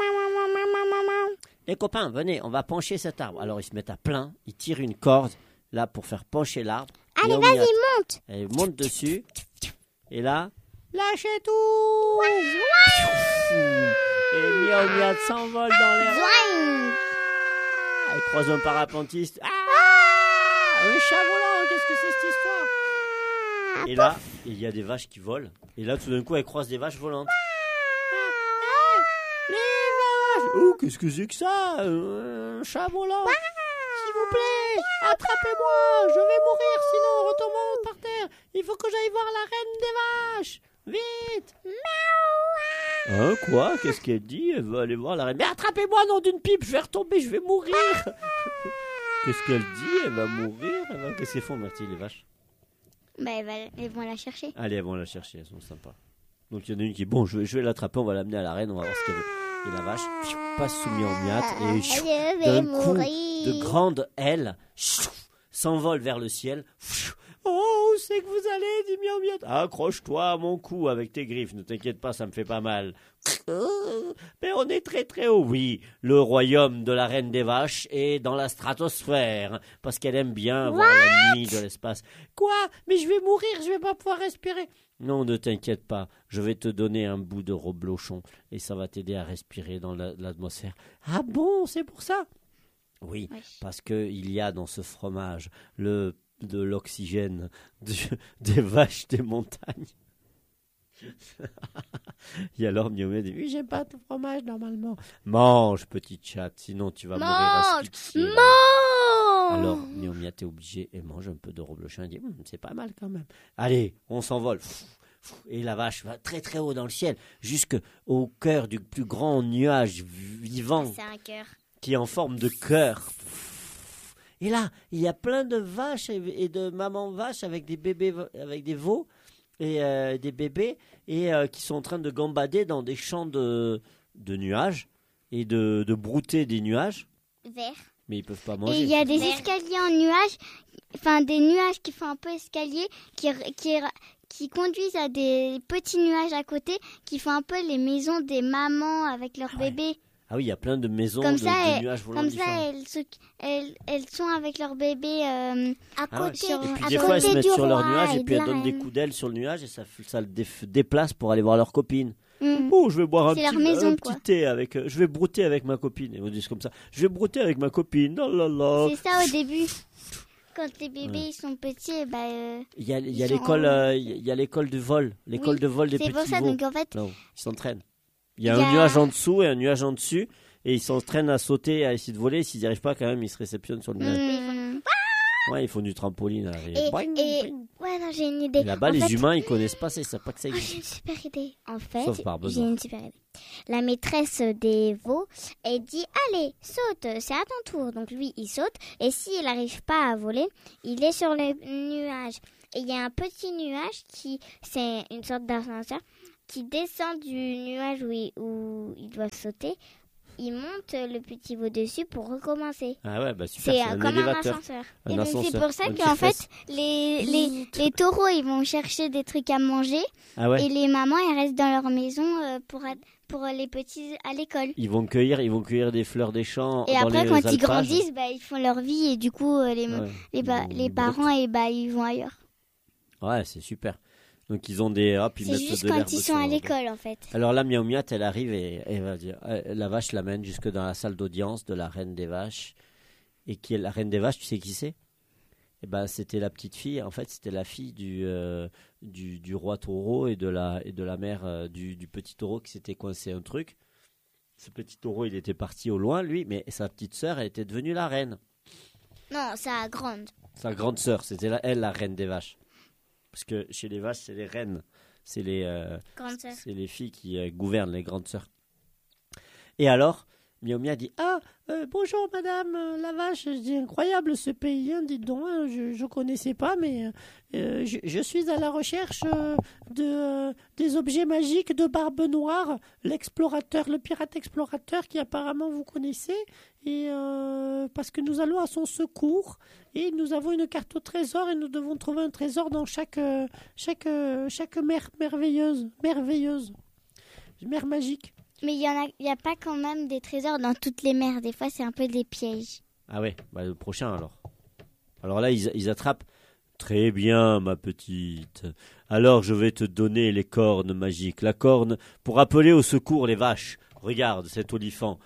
Les copains, venez, on va pencher cet arbre. Alors, ils se mettent à plein, ils tirent une corde, là, pour faire pencher l'arbre. Allez, Miaou vas-y, Miaou. monte! Elle monte dessus. Et là, lâchez tout! Et Miaou Miaou s'envole dans l'air. Zouing! Elle croise un parapentiste. Un chat volant, qu'est-ce que c'est cette histoire? Et là, il y a des vaches qui volent. Et là, tout d'un coup, elle croise des vaches volantes. Les vaches! Oh, qu'est-ce que c'est que ça? Un chat volant? S'il vous plaît, attrapez-moi! Je vais mourir, sinon retombons par terre. Il faut que j'aille voir la reine des vaches. Vite! Hein, quoi? Qu'est-ce qu'elle dit? Elle veut aller voir la reine. Mais attrapez-moi, nom d'une pipe! Je vais retomber, je vais mourir! Qu'est-ce qu'elle dit? Elle va mourir? Qu'est-ce qu'elles font, Marty, les vaches? Ils vont la chercher. Allez, elles vont la chercher, elles sont sympas. Donc il y en a une qui est bon, je vais l'attraper, on va l'amener à la reine, on va voir ce qu'elle veut. Et la vache passe sous Miaou Miaou et Je vais d'un coup mourir. de grandes ailes s'envole vers le ciel. Oh, où c'est que vous allez, dit Miaou Miaou. Accroche-toi à mon cou avec tes griffes, ne t'inquiète pas, ça me fait pas mal. Mais on est très très haut, oui. Le royaume de la reine des vaches est dans la stratosphère, parce qu'elle aime bien voir la nuit de l'espace. Quoi? Mais je vais mourir, je vais pas pouvoir respirer. Non, ne t'inquiète pas, je vais te donner un bout de reblochon et ça va t'aider à respirer dans l'atmosphère. Ah bon, c'est pour ça? Oui, Oui. parce qu'il y a dans ce fromage de l'oxygène des vaches des montagnes. Et alors Miaou dit, oui, j'aime pas ton fromage normalement. Mange, petite chatte, sinon tu vas mourir Mange, asphyxiée. là. mange. Alors Miaou t'es obligé et mange un peu de reblochon. Il dit, c'est pas mal quand même. Allez, on s'envole. Et la vache va très très haut dans le ciel, jusqu'au cœur du plus grand nuage vivant C'est un cœur. qui est en forme de cœur. Et là, il y a plein de vaches et de mamans vaches avec des bébés, avec des veaux et des bébés et qui sont en train de gambader dans des champs de nuages et de brouter des nuages. Vert. Mais ils peuvent pas Et manger. il y a des c'est- escaliers en nuages, enfin des nuages qui font un peu escalier, qui conduisent à des petits nuages à côté, qui font un peu les maisons des mamans avec leurs ouais. bébés. Ah oui, il y a plein de maisons Comme de ça, nuages volants Comme ça, différents. elles sont avec leurs bébés à Ah ouais. côté. Et puis à des fois, elles se côté mettent du sur leur roi nuage et et puis de elles la donnent des reine. coups d'aile sur le nuage et ça le déplace pour aller voir leur copine. Mm. Oh, je vais boire un C'est petit, leur maison, un quoi. petit thé avec. Je vais brouter avec ma copine. Et on dit comme ça. Je vais brouter avec ma copine. Oh là là. C'est ça au début. Quand les bébés ils sont petits, Il y a ils sont l'école, en- il y a l'école de vol, l'école Oui, de vol des c'est petits pour ça. veaux. Donc en fait, Là-haut, ils s'entraînent. Il y a Il y un a- nuage en dessous et un nuage en dessus, et ils s'entraînent à sauter, à essayer de voler. S'ils n'y arrivent pas, quand même, ils se réceptionnent sur le nuage. Ouais, ils font du trampoline. Là, Et- boing, et- boing. ouais, non, j'ai une idée. Et là-bas, En les fait- humains, ils connaissent pas, ils savent pas que ça Oh, existe. j'ai une super idée. En fait, Sauf Barbe j'ai Noire. une super idée. La maîtresse des veaux, elle dit allez, saute, c'est à ton tour. Donc lui, il saute. Et s'il n'arrive pas à voler, il est sur le nuage. Et il y a un petit nuage c'est une sorte d'ascenseur, qui descend du nuage où il doit sauter. Il monte le petit veau dessus pour recommencer. Ah ouais, bah super, C'est c'est un comme élévateur. un ascenseur. Un Et donc ascenseur, c'est pour ça un qu'en fait, tire-fesse. les taureaux, ils vont chercher des trucs à manger. Ah ouais. Et les mamans, elles restent dans leur maison pour les petits à l'école. Ils vont cueillir des fleurs des champs. Et dans après, les quand ils alpages. grandissent, bah, ils font leur vie et du coup, Ouais, les ils parents, ils vont ailleurs. Ouais, c'est super. Donc ils ont des hop, ils C'est mettent juste de l'herbe quand ils sont sur à leur dos. l'école, en fait. Alors là, Miaou Miat, elle arrive et elle va dire, la vache l'amène jusque dans la salle d'audience de la reine des vaches. Et qui est la reine des vaches, tu sais qui c'est? Eh ben, c'était la petite fille. En fait, c'était la fille du roi taureau et de la mère du petit taureau qui s'était coincé un truc. Ce petit taureau, il était parti au loin, lui, mais sa petite sœur, elle était devenue la reine. Non, ça grande. Sa grande sœur, c'était elle la reine des vaches. Parce que chez les vaches, c'est les reines. C'est Grande sœur. c'est les filles qui gouvernent, les grandes sœurs. Et alors, Miaou Miaou dit, bonjour madame la vache, c'est incroyable ce pays, hein, dites donc, hein, je ne connaissais pas, mais je suis à la recherche des objets magiques de Barbe Noire, le pirate explorateur qui apparemment vous connaissez, et parce que nous allons à son secours, et nous avons une carte au trésor, et nous devons trouver un trésor dans chaque mer merveilleuse, mer magique. Mais il y a pas quand même des trésors dans toutes les mers. Des fois, c'est un peu des pièges. Ah ouais, bah le prochain alors. Alors là, ils attrapent. Très bien, ma petite. Alors je vais te donner les cornes magiques. La corne pour appeler au secours les vaches. Regarde cet olifant.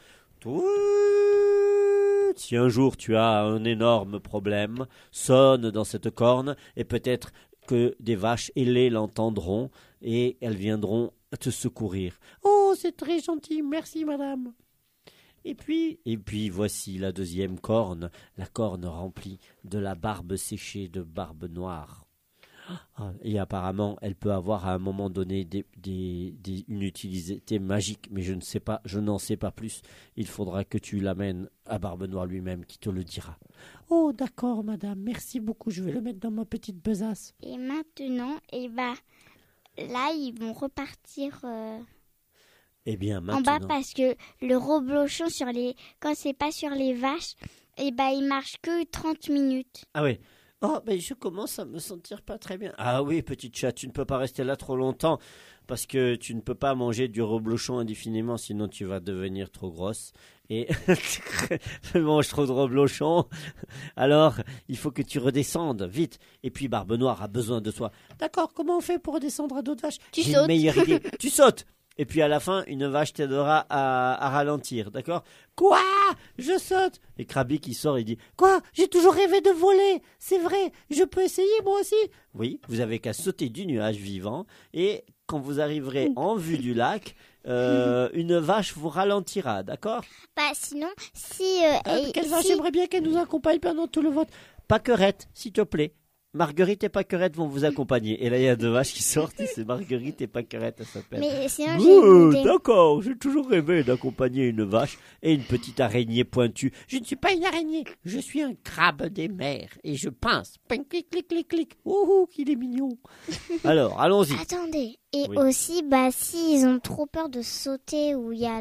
Si un jour tu as un énorme problème, sonne dans cette corne et peut-être que des vaches ailées l'entendront et elles viendront te secourir. Oh, c'est très gentil, merci madame. Et puis voici la deuxième corne, la corne remplie de la barbe séchée de Barbe Noire. Et apparemment, elle peut avoir à un moment donné une utilité magique, mais je n'en sais pas plus. Il faudra que tu l'amènes à Barbe Noire lui-même, qui te le dira. Oh, d'accord, madame, merci beaucoup. Je vais le mettre dans ma petite besace. Et maintenant, là, ils vont repartir Eh bien, en maintenant. bas parce que le reblochon quand c'est pas sur les vaches, il marche que 30 minutes. Ah oui. Oh, mais je commence à me sentir pas très bien. Ah oui, petite chatte, tu ne peux pas rester là trop longtemps parce que tu ne peux pas manger du reblochon indéfiniment, sinon tu vas devenir trop grosse. Et tu manges trop de reblochon. Alors, il faut que tu redescendes vite. Et puis, Barbe Noire a besoin de toi. D'accord, comment on fait pour redescendre à d'autres vaches? Tu J'ai sautes. une meilleure idée. Tu sautes. Et puis à la fin, une vache t'aidera à ralentir, d'accord? Quoi? Je saute. Et Krabi qui sort, il dit, quoi? J'ai toujours rêvé de voler. C'est vrai, je peux essayer moi aussi. Oui, vous avez qu'à sauter du nuage vivant et quand vous arriverez en vue du lac, une vache vous ralentira, d'accord? Bah sinon, si... Quelle vache aimerait bien qu'elle nous accompagne pendant tout le vote? Paquerette, s'il te plaît. Marguerite et Paquerette vont vous accompagner. Et là, il y a deux vaches qui sortent, et c'est Marguerite et Paquerette, ça s'appelle. Mais sinon, j'ai une idée. D'accord, j'ai toujours rêvé d'accompagner une vache et une petite araignée pointue. Je ne suis pas une araignée, je suis un crabe des mers, et je pince. Clic, clic, clic, clic, clic. Ouh, qu'il est mignon. Alors, allons-y. Attendez. Et Oui. aussi, bah, s'ils ont trop peur de sauter où il y a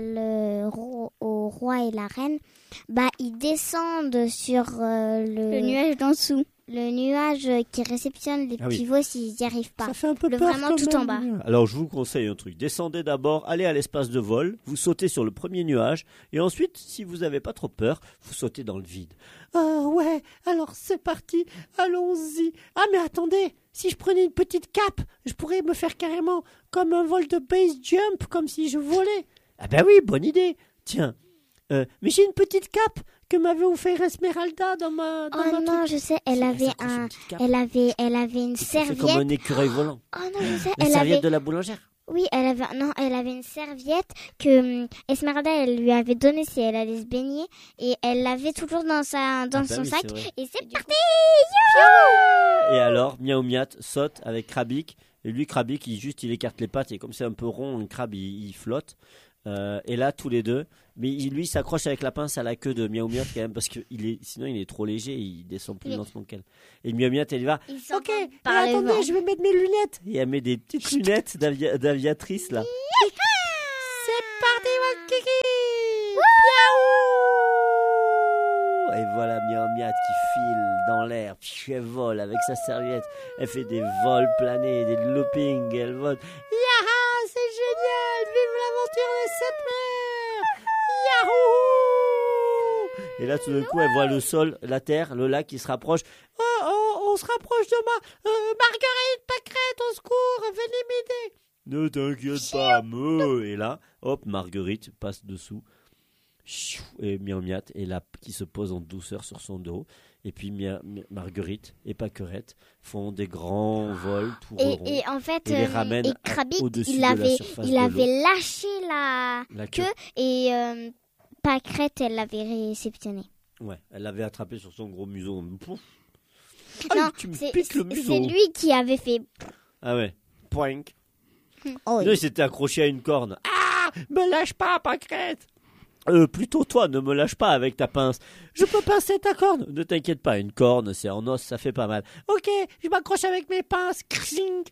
au roi et la reine, bah, ils descendent sur le nuage d'en dessous. Le nuage qui réceptionne les Ah oui. petits veaux s'ils n'y arrivent pas. Ça fait un peu Le peur vraiment quand tout même. en bas. Alors je vous conseille un truc. Descendez d'abord, allez à l'espace de vol, vous sautez sur le premier nuage et ensuite, si vous n'avez pas trop peur, vous sautez dans le vide. Ah ouais, alors c'est parti, allons-y. Ah mais attendez, si je prenais une petite cape, je pourrais me faire carrément comme un vol de base jump, comme si je volais. Ah ben oui, bonne idée. Tiens, mais j'ai une petite cape que m'avait offert Esmeralda dans ma Non, truc. je sais, elle avait s'accroche une petite cape. elle avait une Et ça fait comme serviette. un écureuil volant. Oh non, je sais, La elle serviette avait de la boulangère. oui, elle avait une serviette que Esmeralda elle lui avait donnée si elle allait se baigner et elle l'avait toujours dans Ah bah son oui, sac c'est vrai. et c'est parti. Et alors, Miaou Miat saute avec Krabik. Et lui, Krabik, il écarte les pattes. Et comme c'est un peu rond, un crabe, il flotte. Et là, tous les deux. Mais lui, il s'accroche avec la pince à la queue de Miaou Miat quand même. Parce que sinon, il est trop léger. Il descend plus Oui. lentement qu'elle. Et Miaou Miat, elle y va. Ils Ok, s'entendent mais par les attendez, vents. je vais mettre mes lunettes. Et elle met des petites lunettes d'aviatrice là. C'est parti, mon kiki. Piaou. Et voilà Miaou Miat qui file dans l'air. Puis elle vole avec sa serviette. Elle fait des vols planés, des loopings. Elle vole. Yaha, c'est génial. Vive l'aventure des sept mers. Yahoo. Et là, tout d'un coup, elle voit le sol, la terre, le lac qui se rapproche. On se rapproche de Marguerite, Pâquerette, au secours, venez m'aider. Ne t'inquiète pas, me. Et là, hop, Marguerite passe dessous. Et Miaou Miat est là, qui se pose en douceur sur son dos. Et puis Marguerite et Pâquerette font des grands vols tout ronds. Et en fait, Et les ramène et Krabik, au-dessus il de la avait, surface il de avait lâché la queue. queue et Pâquerette, elle l'avait réceptionné. Ouais, elle l'avait attrapé sur son gros museau. Pouf. Non, Aïe, tu me piques le museau. c'est lui qui avait fait. Ah ouais, poink. Oh, Non, il s'était accroché à une corne. Ah, me lâche pas, Pâquerette. Plutôt toi, ne me lâche pas avec ta pince. Je peux pincer ta corne. Ne t'inquiète pas, une corne, c'est en os, ça fait pas mal. Ok, je m'accroche avec mes pinces. Krsing.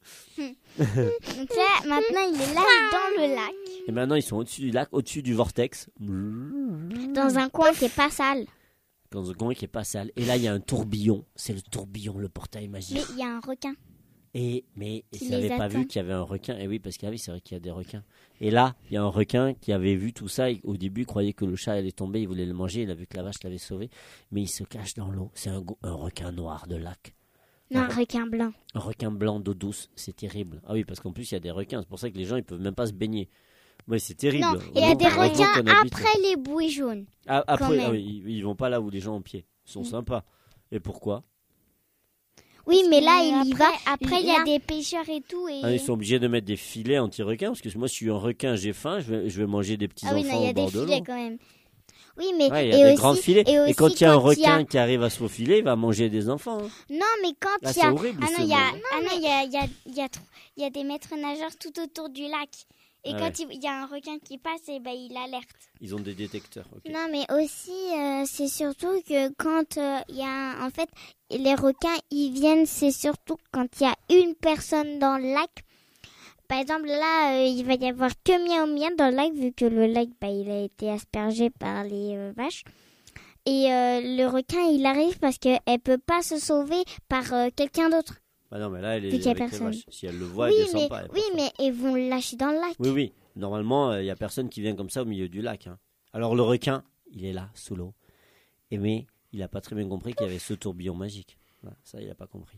Donc là, maintenant, il est là dans le lac, Et maintenant, ils sont au-dessus du lac, au-dessus du vortex. dans un coin qui est pas sale. Dans un coin qui est pas sale. Et là, il y a un tourbillon. C'est le tourbillon, le portail magique. Mais il y a un requin. Mais Qui ils n'avaient les pas attend. vu qu'il y avait un requin. Et oui, parce que oui, c'est vrai qu'il y a des requins. Et là, il y a un requin qui avait vu tout ça. Au début, il croyait que le chat allait tomber, il voulait le manger. Il a vu que la vache l'avait sauvé. Mais il se cache dans l'eau. C'est un requin noir de lac. Non, un requin blanc. Un requin blanc d'eau douce. C'est terrible. Ah oui, parce qu'en plus, il y a des requins. C'est pour ça que les gens, ils peuvent même pas se baigner. Ouais, c'est terrible. Non, il y a des Heureusement requins qu'on habite- après les bouées jaunes. Après, même. oui, ils vont pas là où les gens ont pied. Ils sont sympas. Et pourquoi? Oui, mais là, Et il y va. Après, il y a Là- des pêcheurs et tout. Et... Ils sont obligés de mettre des filets anti-requins parce que moi, je suis un requin, j'ai faim, je vais manger des petits Ah oui, enfants non, il y a au des bord de filets l'eau. quand même. Oui, mais Ouais, il y a et des aussi, grands filets. et Et quand aussi, il y a un quand il y a- requin qui arrive à se faufiler, il va manger des enfants. Hein. Non, mais quand Là, il y a c'est horrible, ah ce non, il y a monde. ah non, il y a des maîtres nageurs tout autour du lac. Et Ah quand il y a un requin qui passe, et ben il alerte. Ils ont des détecteurs. Ok. Non, mais aussi c'est surtout que quand il y a en fait les requins, ils viennent, c'est surtout quand il y a une personne dans le lac. Par exemple, là, il va y avoir que Miaou Miaou dans le lac, vu que le lac, il a été aspergé par les vaches. Et le requin, il arrive parce qu'elle peut pas se sauver par quelqu'un d'autre. Ah non, mais là, elle est Vu qu'il y a avec les personne. vaches. Si elle le voit, Oui, elle descend pas. elle est pas forte. mais ils vont le lâcher dans le lac. Oui, oui. Normalement, il y a personne qui vient comme ça au milieu du lac. Hein. Alors, le requin, il est là, sous l'eau. Mais il n'a pas très bien compris qu'il y avait ce tourbillon magique. Voilà, ça, il n'a pas compris.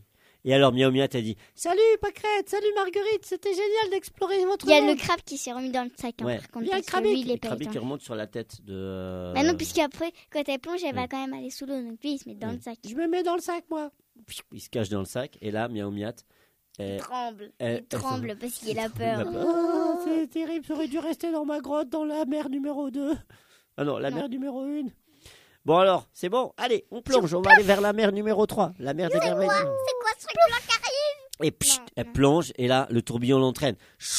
Et alors Miaou Miat a dit salut Pâquerette, salut Marguerite, c'était génial d'explorer votre Il y a monde. le crabe qui s'est remis dans le sac. Ouais. Par contre, Il y a un parce que lui, il est crabique pas qui remonte sur la tête de... Bah non, puisqu'après, quand elle plonge, elle va quand même aller sous l'eau. Donc lui, il se met dans le sac. Je me mets dans le sac, moi. Il se cache dans le sac. Et là, Miaou Miat... Il tremble parce qu'il a peur. Oh, c'est terrible, j'aurais dû rester dans ma grotte dans la mer numéro 2. Ah non, la mer numéro 1. Bon alors, c'est bon, allez, on plonge, on va aller vers la mer numéro 3. La mer des merveilles. C'est quoi ce truc-là qui arrive? Et elle plonge, et là, le tourbillon l'entraîne.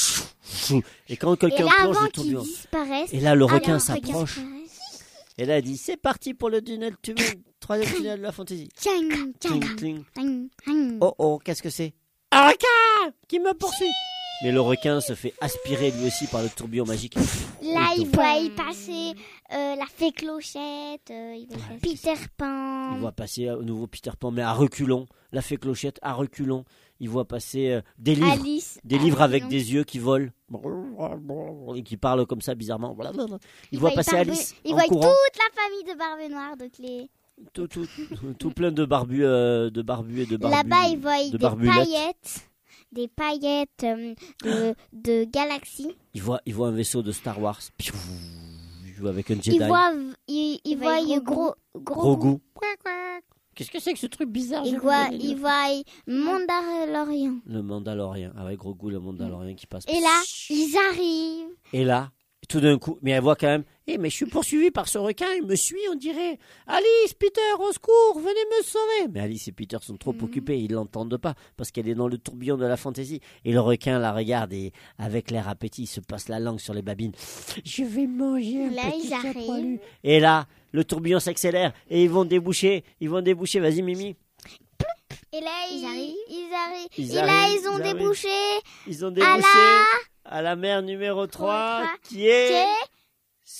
Et quand quelqu'un là, plonge, avant le tourbillon... disparaisse, Et là, le requin le s'approche. Et là, elle dit, c'est parti pour le tunnel, troisième tunnel de la fantaisie. Tchang, tchang, Cling, cling. tchang, tchang. Oh, qu'est-ce que c'est? Un requin qui me poursuit. Mais le requin se fait aspirer lui aussi par le tourbillon magique. Là, Et il voit y passer la fée Clochette, Peter Pan. Il voit passer au nouveau Peter Pan, mais à reculons. La fée Clochette à reculons. Il voit passer des livres. Alice. Livres avec des yeux qui volent. Et qui parlent comme ça bizarrement. Il voit passer Alice Il en voit courant. toute la famille de Barbe Noire, donc les... Tout plein de barbus et de barbus. Là-bas, il voit de des paillettes de galaxies. Il voit un vaisseau de Star Wars. Il joue avec un Jedi. Il voit gros goût. Qu'est-ce que c'est que ce truc bizarre? Il voit Mandalorian. Le Mandalorien. Ah ouais, gros goût, le Mandalorien qui passe. Et là, ils arrivent. Et là, tout d'un coup, mais elle voit quand même, mais je suis poursuivi par ce requin, il me suit, on dirait. Alice, Peter, au secours, venez me sauver. Mais Alice et Peter sont trop occupés, ils l'entendent pas, parce qu'elle est dans le tourbillon de la fantaisie. Et le requin la regarde et, avec l'air appétit, il se passe la langue sur les babines. Je vais manger un petit chat poilu. Et là, le tourbillon s'accélère et ils vont déboucher, vas-y Mimi. Et là, ils arrivent. Ils ont débouché à la mer numéro 3, qui est